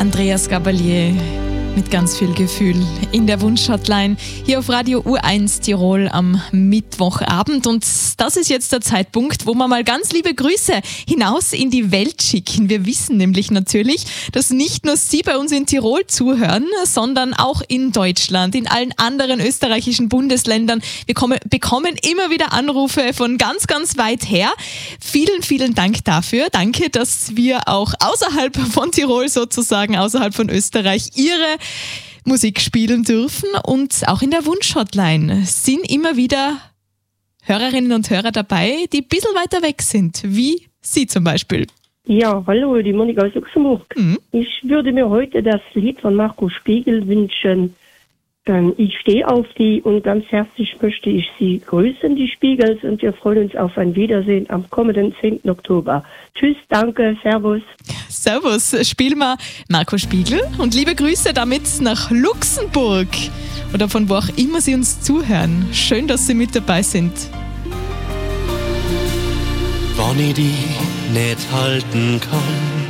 Andreas Gabalier mit ganz viel Gefühl in der Wunschhotline hier auf Radio U1 Tirol am Mittwochabend. Und das ist jetzt der Zeitpunkt, wo wir mal ganz liebe Grüße hinaus in die Welt schicken. Wir wissen nämlich natürlich, dass nicht nur Sie bei uns in Tirol zuhören, sondern auch in Deutschland, in allen anderen österreichischen Bundesländern. Wir bekommen immer wieder Anrufe von ganz, ganz weit her. Vielen, vielen Dank dafür. Danke, dass wir auch außerhalb von Tirol sozusagen, außerhalb von Österreich, Ihre Musik spielen dürfen. Und auch in der Wunschhotline sind immer wieder Hörerinnen und Hörer dabei, die ein bisschen weiter weg sind, wie Sie zum Beispiel. Ja, hallo, die Monika aus Luxemburg. Ich würde mir heute das Lied von Marco Spiegel wünschen. Ich stehe auf die und ganz herzlich möchte ich Sie grüßen, die Spiegels, und wir freuen uns auf ein Wiedersehen am kommenden 10. Oktober. Tschüss, danke, servus. Servus, spielen wir Marco Spiegel und liebe Grüße damit nach Luxemburg oder von wo auch immer Sie uns zuhören. Schön, dass Sie mit dabei sind. Wenn ich dich nicht halten kann,